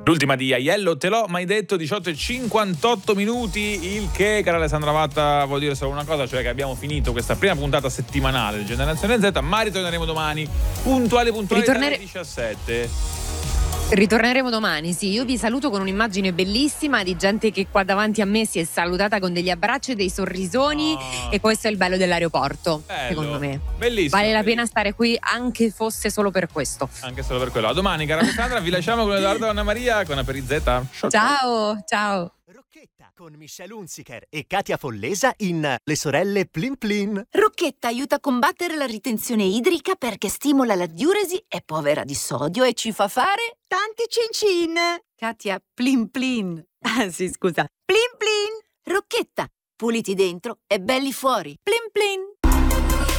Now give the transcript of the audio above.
L'ultima di Aiello, te l'ho mai detto, 18:58 minuti, il che, cara Alessandra Vatta, vuol dire solo una cosa, cioè che abbiamo finito questa prima puntata settimanale di Generazione Z, ma ritorneremo domani, puntuali alle 17. Ritorneremo domani, sì. Io vi saluto con un'immagine bellissima di gente che qua davanti a me si è salutata con degli abbracci e dei sorrisoni, e questo è il bello dell'aeroporto, secondo me. Bellissimo. Vale la pena stare qui anche fosse solo per questo. Anche solo per quello. A domani, cara Alessandra, vi lasciamo con Edoardo e Anna Maria con Aperizeta. Ciao. Rocchetta con Michelle Hunziker e Katia Follesa in Le sorelle Plin Plin. Rocchetta aiuta a combattere la ritenzione idrica perché stimola la diuresi, è povera di sodio e ci fa fare tanti cin-cin. Katia, plin plin. Ah sì, scusa. Plin plin. Rocchetta, puliti dentro e belli fuori. Plin plin.